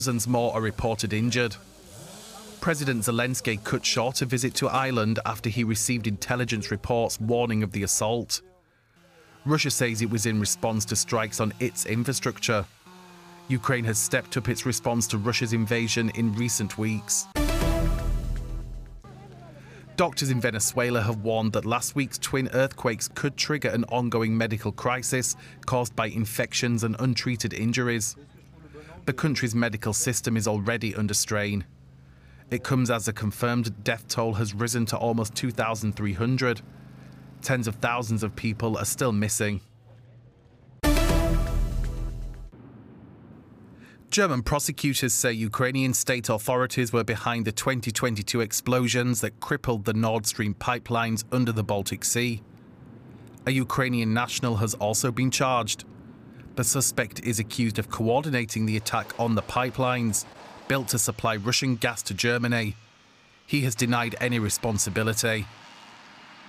Dozens more are reported injured. President Zelensky cut short a visit to Ireland after he received intelligence reports warning of the assault. Russia says it was in response to strikes on its infrastructure. Ukraine has stepped up its response to Russia's invasion in recent weeks. Doctors in Venezuela have warned that last week's twin earthquakes could trigger an ongoing medical crisis caused by infections and untreated injuries. The country's medical system is already under strain. It comes as a confirmed death toll has risen to almost 2,300. Tens of thousands of people are still missing. German prosecutors say Ukrainian state authorities were behind the 2022 explosions that crippled the Nord Stream pipelines under the Baltic Sea. A Ukrainian national has also been charged. The suspect is accused of coordinating the attack on the pipelines, built to supply Russian gas to Germany. He has denied any responsibility.